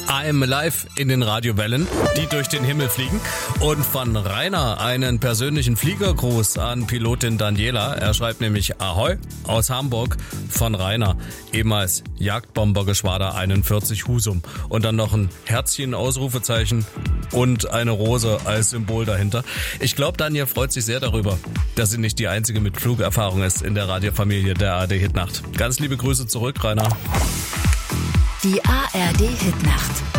I'm Alive in den Radiowellen, die durch den Himmel fliegen. Und von Rainer einen persönlichen Fliegergruß an Pilotin Daniela. Er schreibt nämlich Ahoi aus Hamburg von Rainer, ehemals Jagdbombergeschwader 41 Husum. Und dann noch ein Herzchen, Ausrufezeichen und eine Rose als Symbol dahinter. Ich glaube, Daniel freut sich sehr darüber, dass sie nicht die einzige mit Flugerfahrung ist in der Radiofamilie der ARD Hitnacht. Ganz liebe Grüße zurück, Rainer. Die ARD Hitnacht.